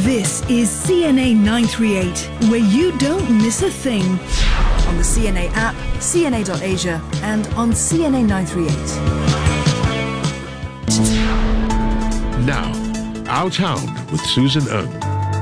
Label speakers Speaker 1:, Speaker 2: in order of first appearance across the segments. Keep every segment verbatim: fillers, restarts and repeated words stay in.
Speaker 1: This is C N A nine three eight, where you don't miss a thing. On the C N A app, C N A dot Asia, and on C N A nine three eight.
Speaker 2: Now, Our Town with Susan Ng.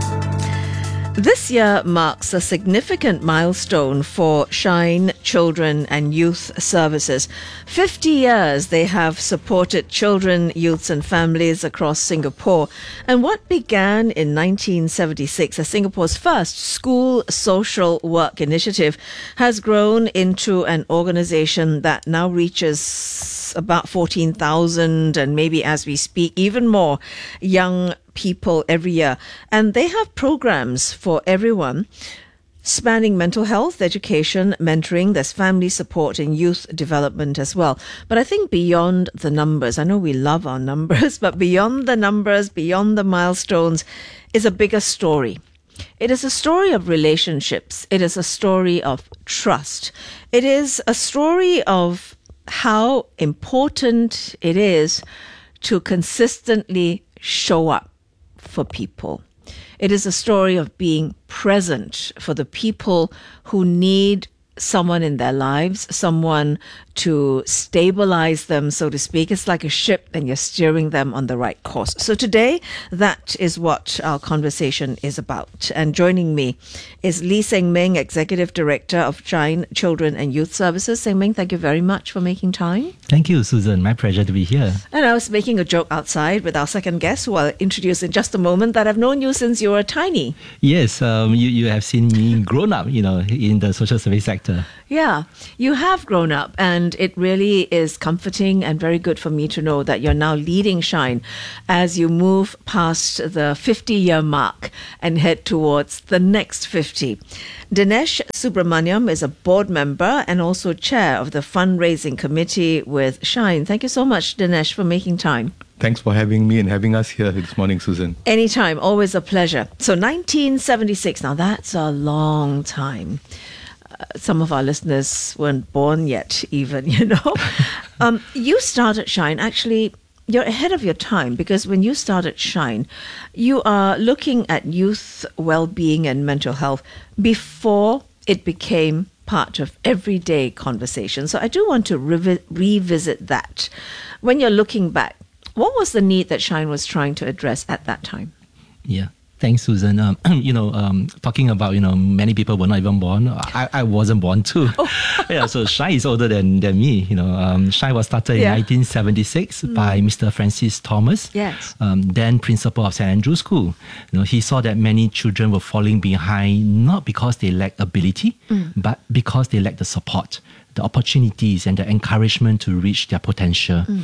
Speaker 3: This year marks a significant milestone for Shine Children and Youth Services. fifty years they have supported children, youths and families across Singapore. And what began in nineteen seventy-six as Singapore's first school social work initiative has grown into an organisation that now reaches about fourteen thousand and maybe as we speak even more young people every year. And they have programs for everyone spanning mental health, education, mentoring. There's family support and youth development as well. But I think beyond the numbers, I know we love our numbers, but beyond the numbers, beyond the milestones is a bigger story. It is a story of relationships. It is a story of trust. It is a story of how important it is to consistently show up for people. It is a story of being present for the people who need someone in their lives, someone to stabilize them, so to speak. It's like a ship and you're steering them on the right course. So today, that is what our conversation is about. And joining me is Lee Seng Ming, Executive Director of Shine Children and Youth Services. Seng Ming, thank you very much for making time.
Speaker 4: Thank you, Susan. My pleasure to be here.
Speaker 3: And I was making a joke outside with our second guest, who I'll introduce in just a moment, that I've known you since you were tiny.
Speaker 4: Yes, um, you, you have seen me grown up, you know, in the social service sector.
Speaker 3: Yeah, you have grown up, and it really is comforting and very good for me to know that you're now leading Shine as you move past the fifty-year mark and head towards the next fifty. Dinesh Subramaniam is a board member and also chair of the fundraising committee with Shine. Thank you so much, Dinesh, for making time.
Speaker 5: Thanks for having me and having us here this morning, Susan.
Speaker 3: Anytime, always a pleasure. So nineteen seventy-six, now that's a long time. Uh, some of our listeners weren't born yet even, you know. um, you started Shine, actually, you're ahead of your time, because when you started Shine, you are looking at youth well-being and mental health before it became part of everyday conversation. So I do want to revi- revisit that. When you're looking back, what was the need that Shine was trying to address at that time?
Speaker 4: Yeah. Thanks, Susan. Um, you know, um, talking about, you know, many people were not even born. I, I wasn't born too. Oh. yeah, so Shine is older than, than me. You know, um, Shine was started in yeah. nineteen seventy-six mm. by Mister Francis Thomas,
Speaker 3: yes.
Speaker 4: um, then principal of Saint Andrew's School. You know, he saw that many children were falling behind, not because they lacked ability, mm. but because they lacked the support, the opportunities and the encouragement to reach their potential. Mm.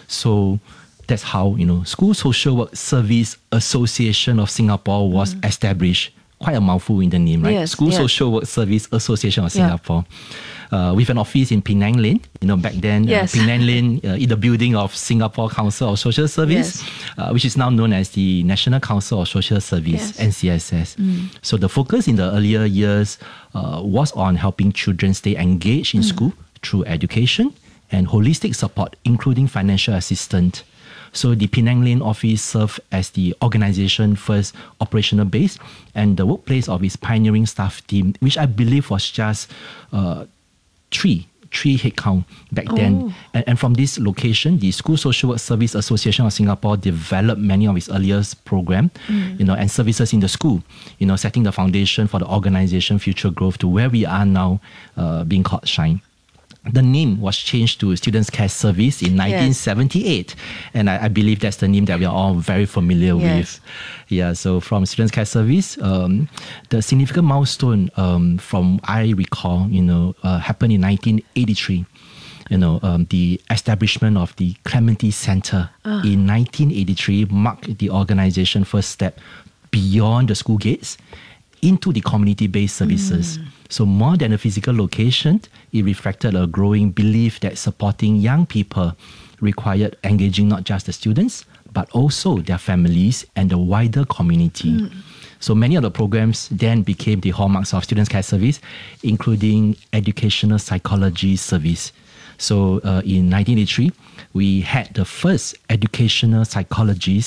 Speaker 4: So that's how, you know, School Social Work Service Association of Singapore was mm. established. Quite a mouthful in the name, right?
Speaker 3: Yes,
Speaker 4: School
Speaker 3: yes.
Speaker 4: Social Work Service Association of
Speaker 3: Yeah.
Speaker 4: Singapore. Uh, with an office in Penang Lane. You know, back then,
Speaker 3: Yes.
Speaker 4: uh, Penang Lane uh, in the building of Singapore Council of Social Service,
Speaker 3: Yes.
Speaker 4: uh, which is now known as the National Council of Social Service,
Speaker 3: Yes.
Speaker 4: N C S S.
Speaker 3: Mm.
Speaker 4: So the focus in the earlier years uh, was on helping children stay engaged in
Speaker 3: Mm.
Speaker 4: school through education and holistic support, including financial assistance. So the Penang Lane office served as the organization first operational base and the workplace of its pioneering staff team, which I believe was just uh, three, three headcount back
Speaker 3: Oh.
Speaker 4: then. And, and from this location, the School Social Work Service Association of Singapore developed many of its earliest program, mm. you know, and services in the school, you know, setting the foundation for the organization future growth to where we are now, uh, being called Shine. The name was changed to Students Care Service in nineteen seventy-eight. Yes. And I, I believe that's the name that we are all very familiar
Speaker 3: Yes.
Speaker 4: with. Yeah, so from Students Care Service, um, the significant milestone um, from I recall, you know, uh, happened in nineteen eighty-three. You know, um, the establishment of the Clementi Centre uh. in nineteen eighty-three marked the organization's first step beyond the school gates into the community-based services. Mm. So more than a physical location, it reflected a growing belief that supporting young people required engaging not just the students, but also their families and the wider community. Mm. So many of the programs then became the hallmarks of Students Care Service, including educational psychology service. So uh, in nineteen eighty-three, we had the first educational psychologist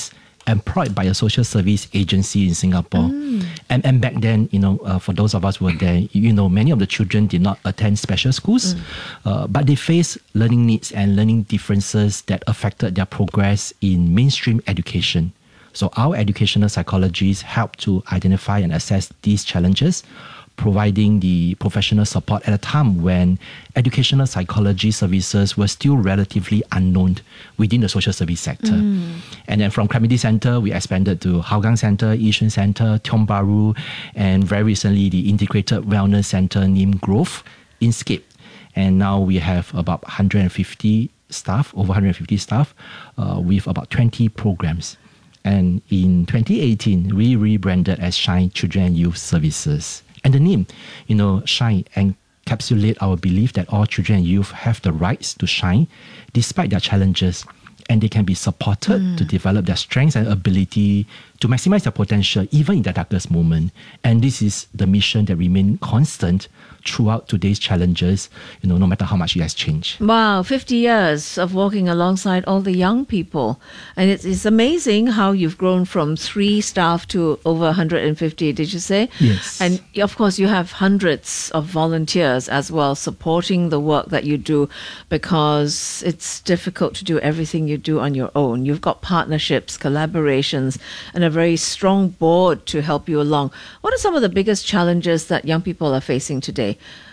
Speaker 4: employed by a social service agency in Singapore. Mm. And, and back then, you know, uh, for those of us who were there, you know, many of the children did not attend special schools, mm. uh, but they faced learning needs and learning differences that affected their progress in mainstream education. So our educational psychologists help to identify and assess these challenges, providing the professional support at a time when educational psychology services were still relatively unknown within the social service sector. Mm. And then from Clementi Centre, we expanded to Hougang Centre, Yishun Centre, Tiong Bahru, and very recently the Integrated Wellness Centre named Grove in Scape. And now we have about one hundred fifty staff, over one hundred fifty staff, uh, with about twenty programs. And in twenty eighteen, we rebranded as Shine Children and Youth Services. And the name, you know, Shine encapsulate our belief that all children and youth have the rights to shine despite their challenges, and they can be supported mm. to develop their strengths and ability to maximize their potential even in their darkest moment. And this is the mission that remains constant throughout today's challenges, you know, no matter how much it has changed.
Speaker 3: Wow, fifty years of walking alongside all the young people. And it's, it's amazing how you've grown from three staff to over one hundred fifty, did you say?
Speaker 4: Yes.
Speaker 3: And of course, you have hundreds of volunteers as well supporting the work that you do, because it's difficult to do everything you do on your own. You've got partnerships, collaborations, and a very strong board to help you along. What are some of the biggest challenges that young people are facing today?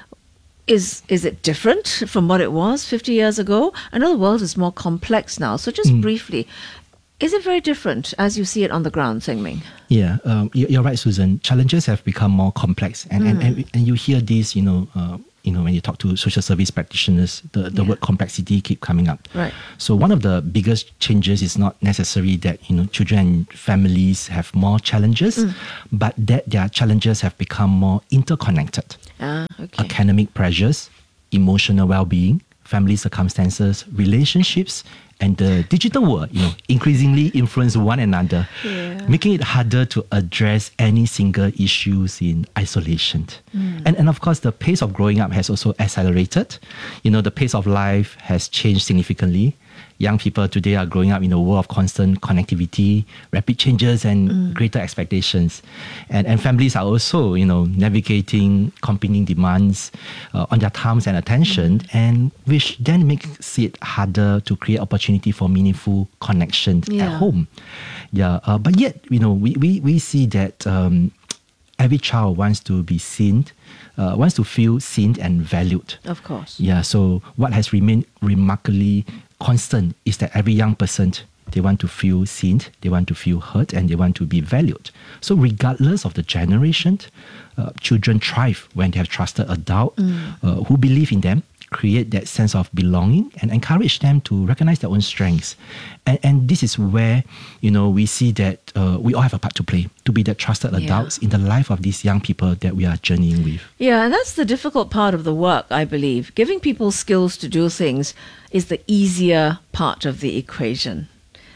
Speaker 3: Is is it different from what it was fifty years ago? I know the world is more complex now. So just mm. briefly, is it very different as you see it on the ground, Seng Ming?
Speaker 4: Yeah, um, you're right, Susan. Challenges have become more complex. And, mm. and, and, and you hear this, you know, uh, you know, when you talk to social service practitioners, the, the yeah. word complexity keep coming up.
Speaker 3: Right.
Speaker 4: So one of the biggest changes is not necessarily that, you know, children and families have more challenges, mm. but that their challenges have become more interconnected.
Speaker 3: Ah, okay.
Speaker 4: Academic pressures, emotional well-being, family circumstances, relationships, and the digital world, you know, increasingly influence one another, yeah. making it harder to address any single issues in isolation. Mm. And, and of course, the pace of growing up has also accelerated. You know, the pace of life has changed significantly. Young people today are growing up in a world of constant connectivity, rapid changes, and mm. greater expectations. And, and families are also, you know, navigating competing demands uh, on their time and attention, mm. and which then makes it harder to create opportunity for meaningful connection
Speaker 3: yeah.
Speaker 4: at home. Yeah, uh, but yet, you know, we, we, we see that um, every child wants to be seen, uh, wants to feel seen and valued.
Speaker 3: Of course.
Speaker 4: Yeah, so what has remained remarkably constant is that every young person, they want to feel seen, they want to feel heard, and they want to be valued. So regardless of the generation, uh, children thrive when they have trusted adults mm. uh, who believe in them, create that sense of belonging, and encourage them to recognize their own strengths. And, and this is where, you know, we see that uh, we all have a part to play, to be the trusted
Speaker 3: yeah.
Speaker 4: adults in the life of these young people that we are journeying with.
Speaker 3: Yeah, and that's the difficult part of the work, I believe. Giving people skills to do things is the easier part of the equation.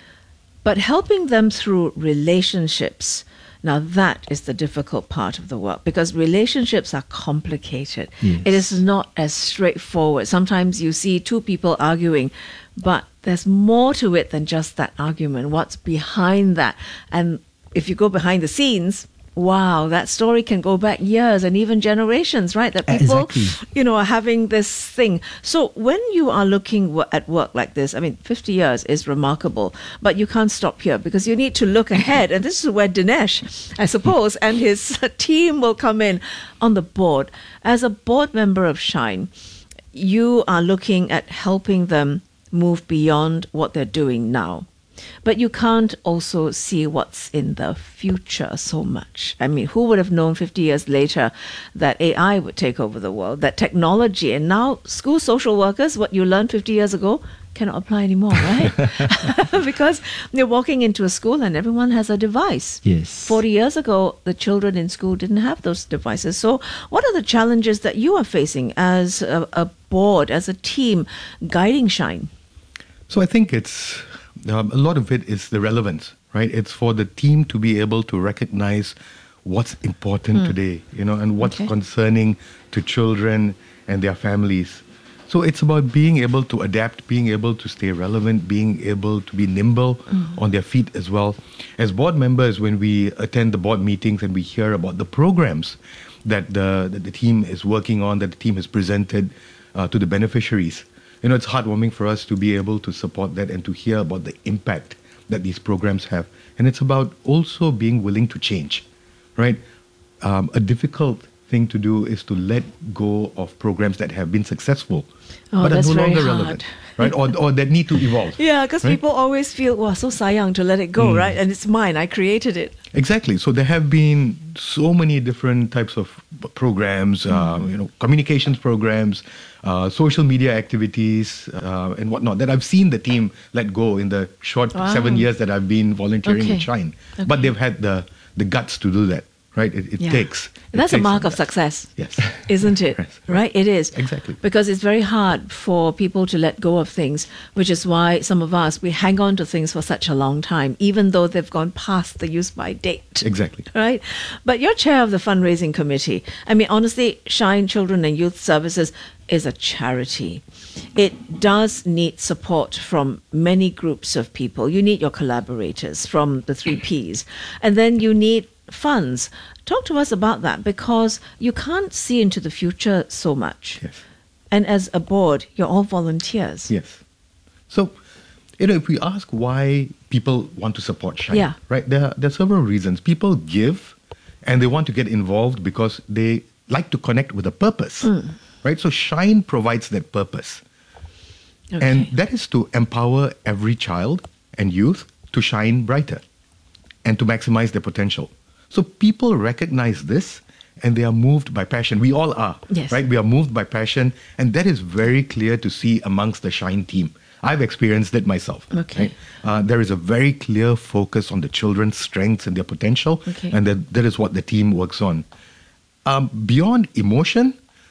Speaker 3: But helping them through relationships, now that is the difficult part of the work, because relationships are complicated.
Speaker 4: Yes.
Speaker 3: It is not as straightforward. Sometimes you see two people arguing, but there's more to it than just that argument. What's behind that? And if you go behind the scenes, wow, that story can go back years and even generations, right? That people,
Speaker 4: exactly.
Speaker 3: you know, are having this thing. So when you are looking w- at work like this, I mean, fifty years is remarkable, but you can't stop here because you need to look ahead. And this is where Dinesh, I suppose, and his team will come in on the board. As a board member of Shine, you are looking at helping them move beyond what they're doing now. But you can't also see what's in the future so much. I mean, who would have known fifty years later that A I would take over the world, that technology, and now school social workers, what you learned fifty years ago, cannot apply anymore, right? Because you're walking into a school and everyone has a device.
Speaker 4: Yes.
Speaker 3: forty years ago, the children in school didn't have those devices. So what are the challenges that you are facing as a, a board, as a team, guiding Shine?
Speaker 5: So I think it's... Um, a lot of it is the relevance, right? It's for the team to be able to recognize what's important mm. today, you know, and what's
Speaker 3: okay.
Speaker 5: concerning to children and their families. So it's about being able to adapt, being able to stay relevant, being able to be nimble on their feet as well. As board members, when we attend the board meetings and we hear about the programs that the, that the team is working on, that the team has presented uh, to the beneficiaries, you know, it's heartwarming for us to be able to support that and to hear about the impact that these programs have. And it's about also being willing to change, right? Um, a difficult thing to do is to let go of programs that have been successful,
Speaker 3: Oh,
Speaker 5: but are
Speaker 3: that's
Speaker 5: no
Speaker 3: very
Speaker 5: longer
Speaker 3: hard.
Speaker 5: relevant, right? Or, or that need to evolve.
Speaker 3: Yeah, because
Speaker 5: right?
Speaker 3: people always feel, wow, so sayang to let it go, right? And it's mine. I created it.
Speaker 5: Exactly. So there have been so many different types of programs, uh, you know, communications programs, uh, social media activities, uh, and whatnot that I've seen the team let go in the short
Speaker 3: Wow.
Speaker 5: seven years that I've been volunteering
Speaker 3: Okay.
Speaker 5: with Shine.
Speaker 3: Okay.
Speaker 5: But they've had the the guts to do that, right? It, it
Speaker 3: Yeah.
Speaker 5: takes. it
Speaker 3: That's a
Speaker 5: takes
Speaker 3: mark
Speaker 5: some
Speaker 3: of
Speaker 5: guts.
Speaker 3: success.
Speaker 5: Yes.
Speaker 3: Isn't it?
Speaker 5: Yes.
Speaker 3: Right? It is.
Speaker 5: Exactly.
Speaker 3: Because it's very hard for people to let go of things, which is why some of us, we hang on to things for such a long time, even though they've gone past the use by date.
Speaker 5: Exactly.
Speaker 3: Right? But you're chair of the fundraising committee. I mean, honestly, Shine Children and Youth Services is a charity. It does need support from many groups of people. You need your collaborators from the three Ps. And then you need funds. Talk to us about that, because you can't see into the future so much.
Speaker 5: Yes.
Speaker 3: And as a board, you're all volunteers.
Speaker 5: Yes. So, you know, if we ask why people want to support Shine,
Speaker 3: Yeah.
Speaker 5: right? There are, there are several reasons. People give and they want to get involved because they like to connect with a purpose, right? So Shine provides that purpose.
Speaker 3: Okay.
Speaker 5: And that is to empower every child and youth to shine brighter and to maximize their potential. So people recognize this and they are moved by passion. We all are,
Speaker 3: Yes.
Speaker 5: right? We are moved by passion, and that is very clear to see amongst the Shine team. I've experienced it myself.
Speaker 3: Okay.
Speaker 5: right? Uh, there is a very clear focus on the children's strengths and their potential,
Speaker 3: Okay.
Speaker 5: and that, that is what the team works on. Um, beyond emotion,